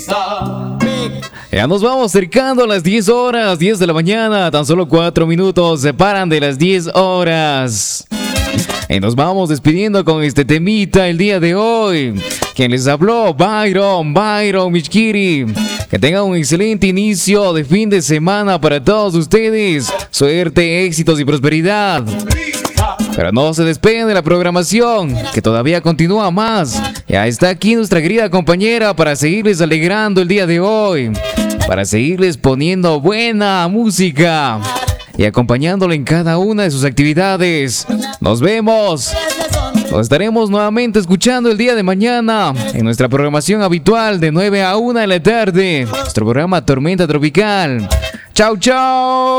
Ya nos vamos acercando a las 10 horas, 10 de la mañana. Tan solo 4 minutos separan de las 10 horas. Y nos vamos despidiendo con este temita el día de hoy. Quien les habló, Byron Michkiri. Que tengan un excelente inicio de fin de semana para todos ustedes. Suerte, éxitos y prosperidad. Pero no se despeguen de la programación, que todavía continúa más. Ya está aquí nuestra querida compañera para seguirles alegrando el día de hoy. Para seguirles poniendo buena música y acompañándole en cada una de sus actividades. Nos vemos. Nos estaremos nuevamente escuchando el día de mañana en nuestra programación habitual de 9 a 1 de la tarde. Nuestro programa Tormenta Tropical. Chau, chau.